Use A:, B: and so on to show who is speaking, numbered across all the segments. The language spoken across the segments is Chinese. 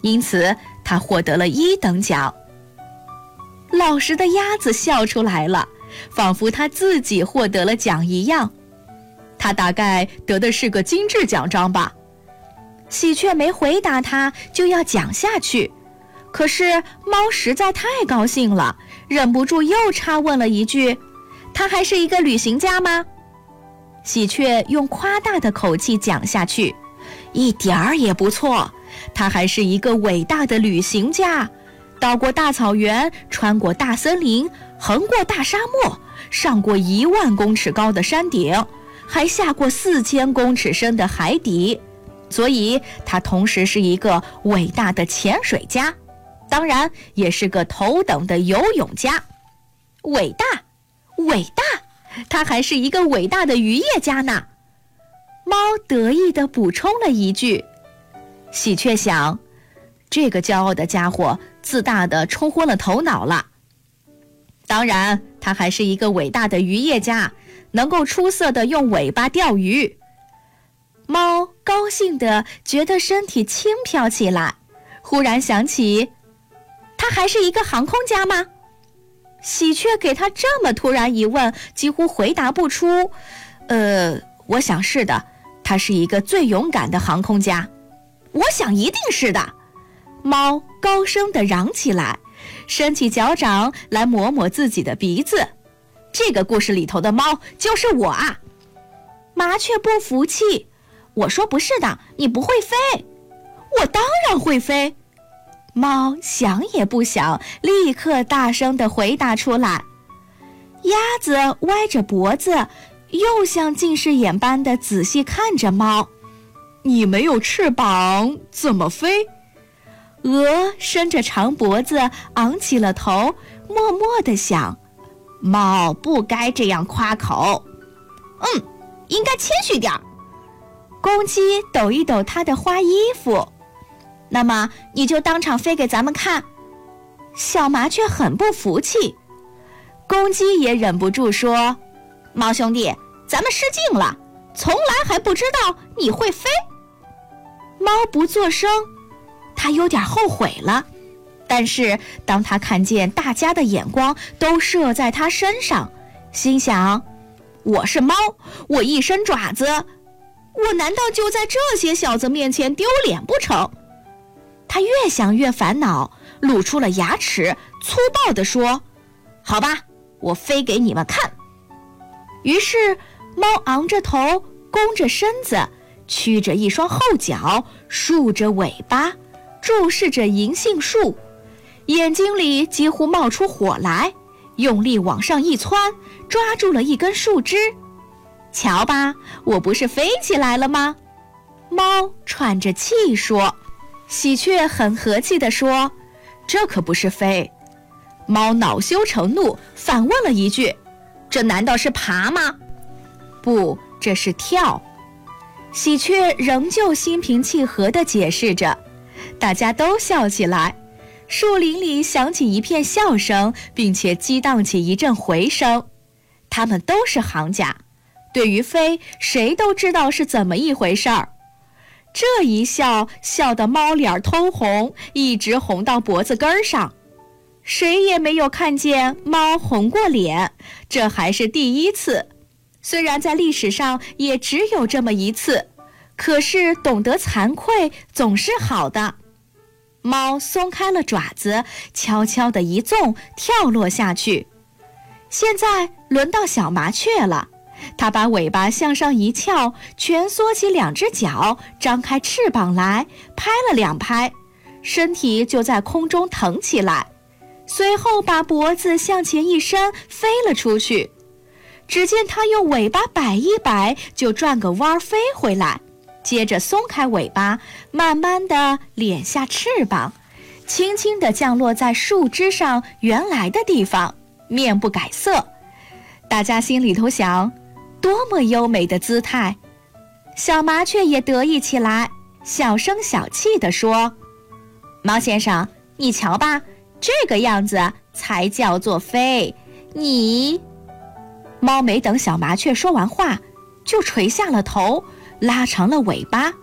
A: 因此它获得了1等奖。老实的鸭子笑出来了，仿佛它自己获得了奖一样。它大概得的是个精致奖章吧。喜鹊没回答他，就要讲下去。可是猫实在太高兴了，忍不住又插问了一句：他还是一个旅行家吗？喜鹊用夸大的口气讲下去：一点儿也不错，他还是一个伟大的旅行家，到过大草原，穿过大森林，横过大沙漠，上过1万公尺高的山顶，还下过4000公尺深的海底，所以他同时是一个伟大的潜水家，当然也是个头等的游泳家。伟大，伟大，他还是一个伟大的渔业家呢。猫得意地补充了一句。喜鹊想，这个骄傲的家伙自大地冲昏了头脑了。当然，他还是一个伟大的渔业家，能够出色地用尾巴钓鱼。猫高兴地觉得身体轻飘起来，忽然想起，他还是一个航空家吗？喜鹊给他这么突然一问，几乎回答不出。我想是的，他是一个最勇敢的航空家。我想一定是的。猫高声地嚷起来，伸起脚掌来抹抹自己的鼻子。这个故事里头的猫就是我啊！麻雀不服气，我说不是的，你不会飞。我当然会飞。猫想也不想，立刻大声地回答出来。鸭子歪着脖子，又像近视眼般地仔细看着猫。你没有翅膀，怎么飞？鹅伸着长脖子，昂起了头，默默地想，猫不该这样夸口。应该谦虚点儿。公鸡抖一抖它的花衣服。那么你就当场飞给咱们看。小麻雀很不服气。公鸡也忍不住说，猫兄弟，咱们失敬了，从来还不知道你会飞。猫不作声，他有点后悔了，但是当他看见大家的眼光都射在他身上，心想，我是猫，我一身爪子，我难道就在这些小子面前丢脸不成？他越想越烦恼，露出了牙齿，粗暴地说，好吧，我飞给你们看。于是猫昂着头，弓着身子，屈着一双后脚，竖着尾巴，注视着银杏树，眼睛里几乎冒出火来，用力往上一窜，抓住了一根树枝。瞧吧，我不是飞起来了吗？猫喘着气说。喜鹊很和气地说，这可不是飞。猫恼羞成怒，反问了一句，这难道是爬吗？不，这是跳。喜鹊仍旧心平气和地解释着，大家都笑起来，树林里响起一片笑声，并且激荡起一阵回声。他们都是行家，对于飞，谁都知道是怎么一回事儿。这一笑，笑得猫脸通红，一直红到脖子根上。谁也没有看见猫红过脸，这还是第一次。虽然在历史上也只有这么一次，可是懂得惭愧总是好的。猫松开了爪子，悄悄地一纵，跳落下去。现在轮到小麻雀了。它把尾巴向上一翘，蜷缩起2只脚，张开翅膀来，拍了2拍，身体就在空中腾起来，随后把脖子向前一伸，飞了出去。只见它用尾巴摆一摆，就转个弯飞回来，接着松开尾巴，慢慢地敛下翅膀，轻轻地降落在树枝上原来的地方，面不改色。大家心里头想，多么优美的姿态！小麻雀也得意起来，小声小气地说，猫先生，你瞧吧，这个样子才叫做飞。你……猫没等小麻雀说完话，就垂下了头，拉长了尾巴，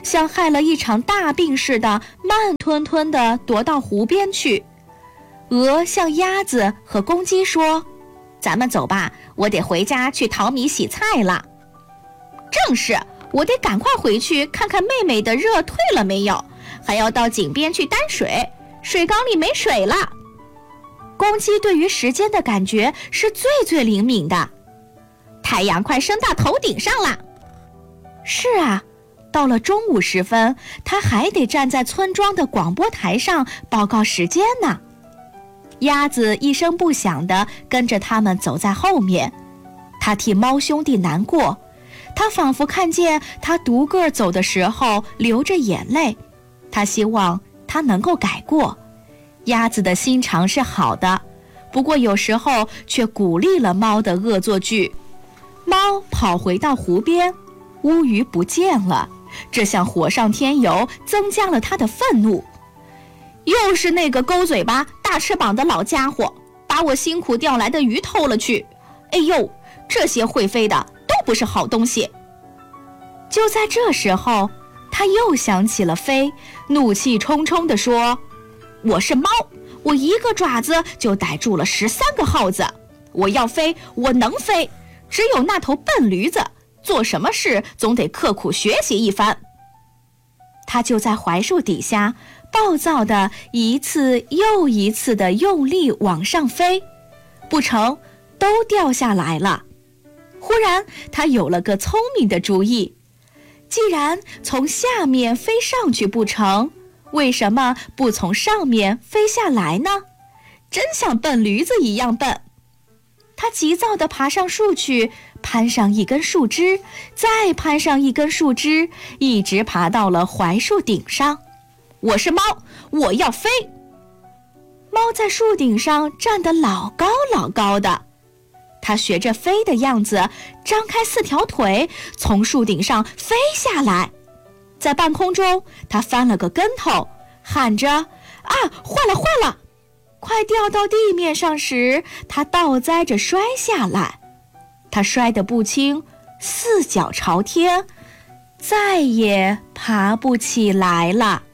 A: 像害了一场大病似的，慢吞吞地躲到湖边去。鹅向鸭子和公鸡说：“咱们走吧，我得回家去淘米洗菜了。”正是，我得赶快回去看看妹妹的热退了没有，还要到井边去担水，水缸里没水了。公鸡对于时间的感觉是最灵敏的。太阳快升到头顶上了。是啊，到了中午时分，它还得站在村庄的广播台上报告时间呢。鸭子一声不响地跟着他们走在后面，它替猫兄弟难过，它仿佛看见他独个走的时候流着眼泪，它希望他能够改过。鸭子的心肠是好的，不过有时候却鼓励了猫的恶作剧。猫跑回到湖边，乌鱼不见了，这像火上添油，增加了他的愤怒。又是那个勾嘴巴大翅膀的老家伙，把我辛苦钓来的鱼偷了去。哎呦，这些会飞的都不是好东西。就在这时候，他又想起了飞，怒气冲冲地说：“我是猫，我一个爪子就逮住了13个耗子。我要飞，我能飞，只有那头笨驴子，做什么事总得刻苦学习一番。”他就在槐树底下暴躁地一次又一次地用力往上飞，不成，都掉下来了。忽然他有了个聪明的主意，既然从下面飞上去不成，为什么不从上面飞下来呢？真像笨驴子一样笨。他急躁地爬上树去，攀上一根树枝，再攀上一根树枝，一直爬到了槐树顶上。我是猫，我要飞。猫在树顶上站得老高老高的，它学着飞的样子，张开4条腿，从树顶上飞下来。在半空中，它翻了个跟头，喊着：“啊，坏了坏了！”快掉到地面上时，它倒栽着摔下来。它摔得不轻，4脚朝天，再也爬不起来了。